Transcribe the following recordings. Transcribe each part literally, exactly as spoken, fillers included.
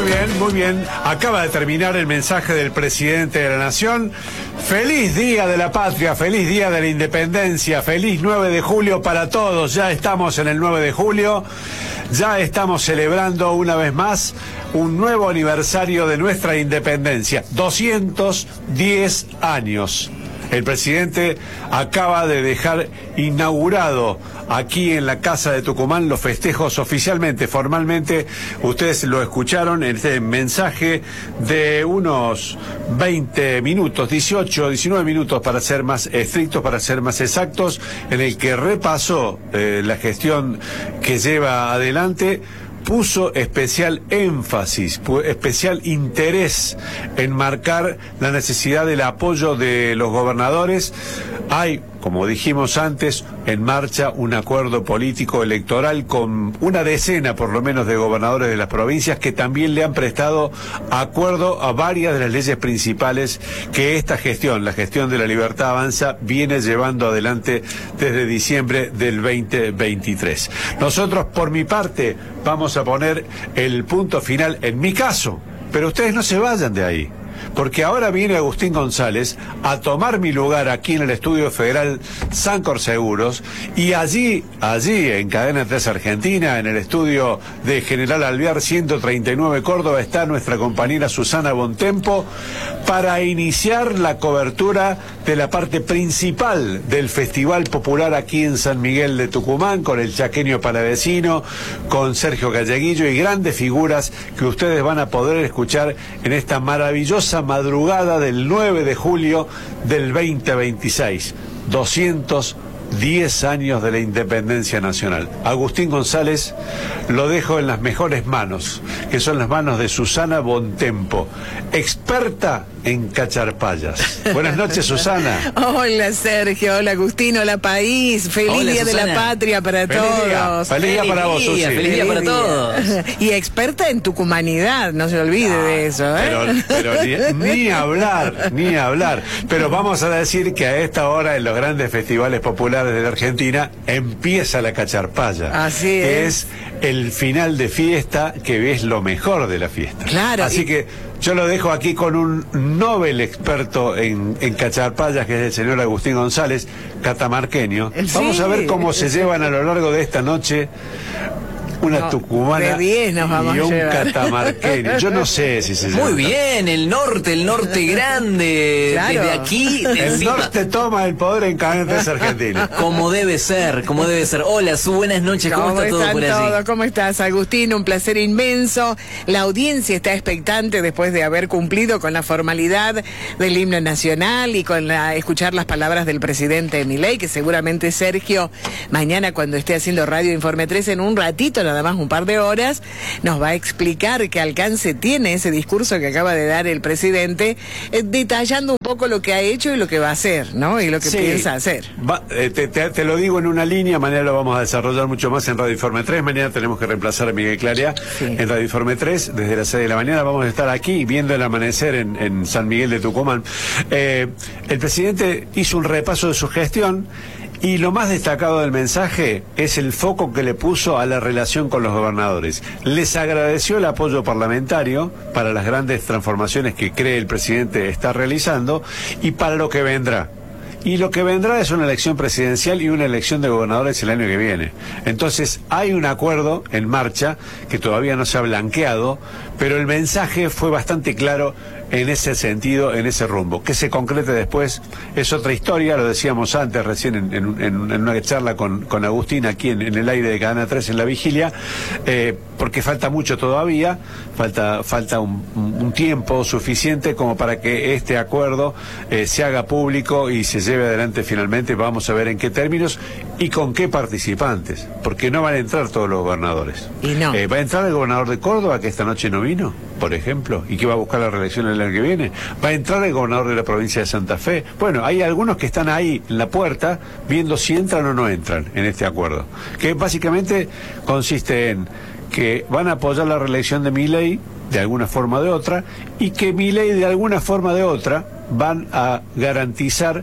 Muy bien, muy bien. Acaba de terminar el mensaje del presidente de la Nación. Feliz Día de la Patria, feliz Día de la Independencia, feliz nueve de julio para todos. Ya estamos en el nueve de julio, ya estamos celebrando una vez más un nuevo aniversario de nuestra independencia. doscientos diez años. El presidente acaba de dejar inaugurado aquí en la Casa de Tucumán los festejos oficialmente, formalmente. Ustedes lo escucharon en este mensaje de unos veinte minutos, dieciocho, diecinueve minutos para ser más estrictos, para ser más exactos, en el que repasó eh, la gestión que lleva adelante. Puso especial énfasis, especial interés en marcar la necesidad del apoyo de los gobernadores. Hay, como dijimos antes, en marcha un acuerdo político electoral con una decena por lo menos de gobernadores de las provincias que también le han prestado acuerdo a varias de las leyes principales que esta gestión, la gestión de la Libertad Avanza, viene llevando adelante desde diciembre del veinte veintitrés. Nosotros, por mi parte, vamos a poner el punto final en mi caso, pero ustedes no se vayan de ahí, porque ahora viene Agustín González a tomar mi lugar aquí en el Estudio Federal Sancor Seguros, y allí, allí en Cadena tres Argentina, en el estudio de General Alvear ciento treinta y nueve Córdoba, está nuestra compañera Susana Bontempo para iniciar la cobertura de la parte principal del Festival Popular aquí en San Miguel de Tucumán, con el chaqueño palavecino, con Sergio Galleguillo y grandes figuras que ustedes van a poder escuchar en esta maravillosa madrugada del nueve de julio del veinte veintiséis. doscientos diez años de la independencia nacional. Agustín González lo dejo en las mejores manos, que son las manos de Susana Bontempo, experta en cacharpayas. Buenas noches, Susana. Hola, Sergio. Hola, Agustín. Hola, país. Feliz Hola, Día Susana. de la Patria para Feliz todos. día. Feliz día para vos, Susi. Feliz día para todos. Y experta en tucumanidad, no se olvide Ah, de eso, ¿eh? Pero, pero ni, ni hablar, ni hablar. Pero vamos a decir que a esta hora en los grandes festivales populares de la Argentina empieza la cacharpaya. Así que es. es el final de fiesta, que es lo mejor de la fiesta. Claro. Así y... que yo lo dejo aquí con un Nobel experto en, en cacharpayas, que es el señor Agustín González, catamarqueño. Sí. Vamos a ver cómo se llevan a lo largo de esta noche una No, tucumana de diez nos vamos y a un llevar. catamarqueño. Yo no sé si se llevan. Muy bien, el norte, el norte grande. Claro. Desde aquí, de El encima. norte toma el poder en Cadena tres Argentina. Como debe ser, como debe ser. Hola, Su, buenas noches. ¿Cómo, ¿Cómo está todo están por allí? todos? ¿Cómo estás, Agustín? Un placer inmenso. La audiencia está expectante después de haber cumplido con la formalidad del himno nacional y con la, escuchar las palabras del presidente Milei, que seguramente Sergio, mañana cuando esté haciendo Radio Informe tres, en un ratito, nada más un par de horas, nos va a explicar qué alcance tiene ese discurso que acaba de dar el presidente, eh, detallando un poco lo que ha hecho y lo que va a hacer, ¿no? Y lo que Sí. piensa hacer. Va, eh, te, te, te lo digo en una línea, mañana lo vamos a desarrollar mucho más en Radio Informe tres. Mañana tenemos que reemplazar a Miguel Clarea Sí. en Radio Informe tres. Desde las seis de la mañana vamos a estar aquí viendo el amanecer en, en San Miguel de Tucumán. Eh, el presidente hizo un repaso de su gestión, y lo más destacado del mensaje es el foco que le puso a la relación con los gobernadores. Les agradeció el apoyo parlamentario para las grandes transformaciones que cree el presidente está realizando y para lo que vendrá. Y lo que vendrá es una elección presidencial y una elección de gobernadores el año que viene. Entonces hay un acuerdo en marcha que todavía no se ha blanqueado, pero el mensaje fue bastante claro en ese sentido, en ese rumbo. Que se concrete después es otra historia, lo decíamos antes, recién en, en, en una charla con, con Agustín aquí en, en el aire de Cadena tres en La Vigilia, eh, porque falta mucho todavía, falta, falta un, un tiempo suficiente como para que este acuerdo eh, se haga público y se lleve adelante finalmente. Vamos a ver en qué términos y con qué participantes, porque no van a entrar todos los gobernadores. Y no. Eh, ¿Va a entrar el gobernador de Córdoba, que esta noche no vino, por ejemplo, y que va a buscar la reelección el año que viene? ¿Va a entrar el gobernador de la provincia de Santa Fe? Bueno, hay algunos que están ahí en la puerta viendo si entran o no entran en este acuerdo, que básicamente consiste en que van a apoyar la reelección de Milei de alguna forma o de otra, y que Milei de alguna forma o de otra van a garantizar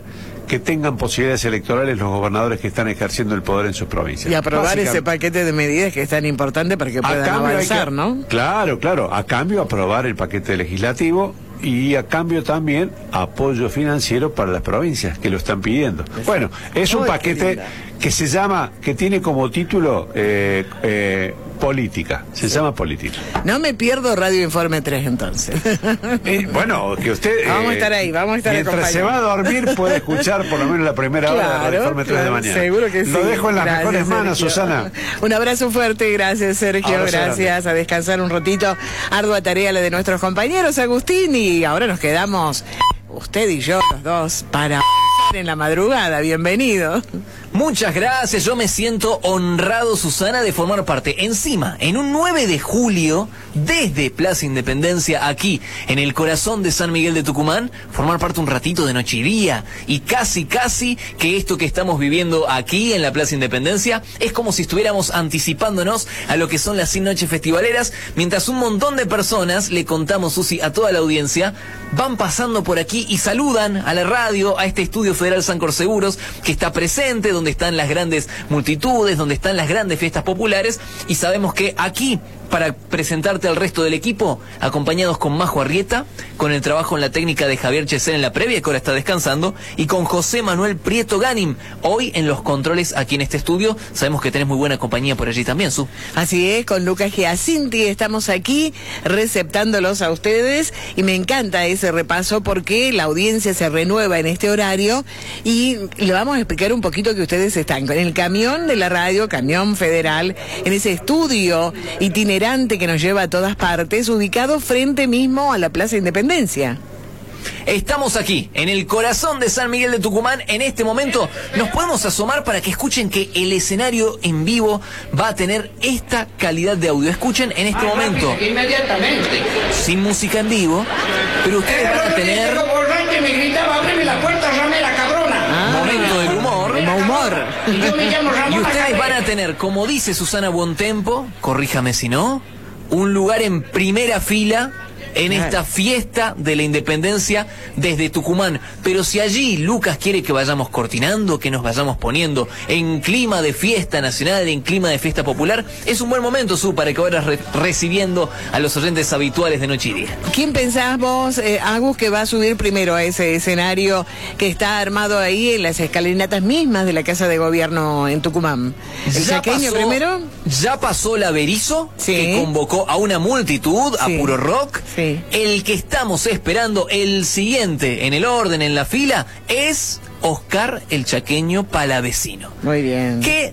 que tengan posibilidades electorales los gobernadores que están ejerciendo el poder en sus provincias. Y aprobar ese paquete de medidas que es tan importante para que puedan avanzar, que, ¿no? Claro, claro. A cambio, aprobar el paquete legislativo y a cambio también apoyo financiero para las provincias que lo están pidiendo. Bueno, es un paquete que se llama, que tiene como título eh, eh, política, se sí. llama política. No me pierdo Radio Informe tres entonces. Eh, bueno, que usted... Eh, vamos a estar ahí, vamos a estar mientras se va a dormir puede escuchar por lo menos la primera claro, hora de Radio Informe tres de mañana. Seguro que sí. Lo dejo en las gracias, mejores manos, Sergio. Susana. Un abrazo fuerte, gracias Sergio, abrazo gracias, grande. A descansar un ratito. Ardua tarea la de nuestros compañeros, Agustín, y ahora nos quedamos, usted y yo, los dos, para en la madrugada. Bienvenido. Muchas gracias, yo me siento honrado, Susana, de formar parte, encima, en un nueve de julio, desde Plaza Independencia, aquí, en el corazón de San Miguel de Tucumán, formar parte un ratito de noche y día, y casi, casi, que esto que estamos viviendo aquí, en la Plaza Independencia, es como si estuviéramos anticipándonos a lo que son las cien noches festivaleras, mientras un montón de personas, le contamos, Susi, a toda la audiencia, van pasando por aquí y saludan a la radio, a este estudio Federal Sancor Seguros, que está presente, donde están las grandes multitudes, donde están las grandes fiestas populares, y sabemos que aquí, para presentarte al resto del equipo, acompañados con Majo Arrieta, con el trabajo en la técnica de Javier Chesel en la previa, que ahora está descansando, y con José Manuel Prieto Ganim, hoy en los controles aquí en este estudio. Sabemos que tenés muy buena compañía por allí también, Su. Así es, con Lucas Giacinti estamos aquí receptándolos a ustedes, y me encanta ese repaso porque la audiencia se renueva en este horario, y le vamos a explicar un poquito que ustedes están con el camión de la radio, camión federal, en ese estudio itinerante que nos lleva a todas partes, ubicado frente mismo a la Plaza Independencia. Estamos aquí, en el corazón de San Miguel de Tucumán. En este momento nos podemos asomar para que escuchen que el escenario en vivo va a tener esta calidad de audio. Escuchen en este ah, momento, inmediatamente, sin música en vivo, pero ustedes eh, van a tener... me gritaba, ábreme la puerta, Ramera, cabrona. Ah, momento del humor. humor. Y yo me llamo Ramona. Y ustedes Cabrera. van a tener, como dice Susana Buontempo, corríjame si no, un lugar en primera fila en esta fiesta de la independencia desde Tucumán. Pero si allí Lucas quiere que vayamos cortinando, que nos vayamos poniendo en clima de fiesta nacional, en clima de fiesta popular, es un buen momento, Su, para que vayas re recibiendo a los oyentes habituales de Noche y Día. ¿Quién pensás vos, eh, Agus, que va a subir primero a ese escenario que está armado ahí en las escalinatas mismas de la Casa de Gobierno en Tucumán? ¿El chaqueño primero? Ya pasó la Berizo, sí, que convocó a una multitud, sí, a puro rock. Sí. El que estamos esperando, el siguiente en el orden, en la fila, es Oscar el Chaqueño Palavecino. Muy bien. Que,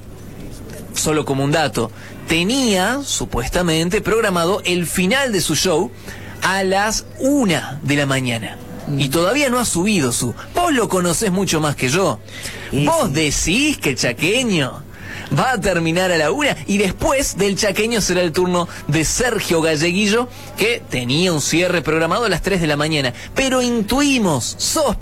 solo como un dato, tenía supuestamente programado el final de su show a las una de la mañana. Mm. Y todavía no ha subido, Su. Vos lo conocés mucho más que yo. Sí, Vos sí. decís que el Chaqueño va a terminar a la una, y después del Chaqueño será el turno de Sergio Galleguillo, que tenía un cierre programado a las tres de la mañana. Pero intuimos, sospechamos,